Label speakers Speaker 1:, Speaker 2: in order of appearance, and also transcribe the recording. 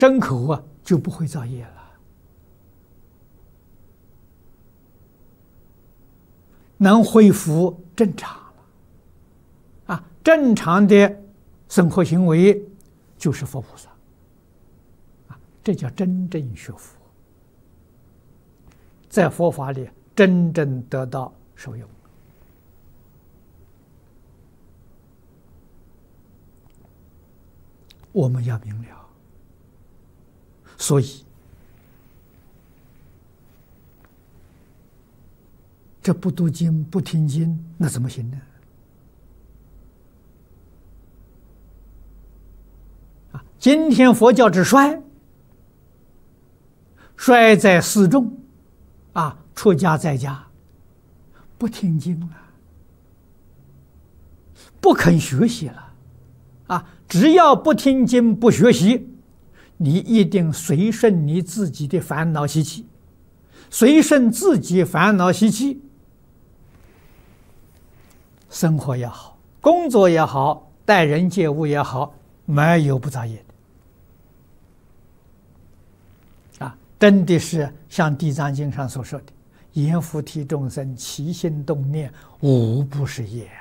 Speaker 1: 真口啊，就不会造业了，能恢复正常了。正常的生活行为就是佛菩萨，这叫真正学佛，在佛法里真正得到受用。我们要明了，所以这不读经不听经，那怎么行呢？今天佛教之衰，衰在四众，出家在家不听经了，不肯学习了。只要不听经不学习，你一定随顺你自己的烦恼习气，随顺自己烦恼习气，生活也好，工作也好，待人接物也好，没有不造业的。真的是像《地藏经》上所说的：“阎浮提众生起心动念，无不是业。”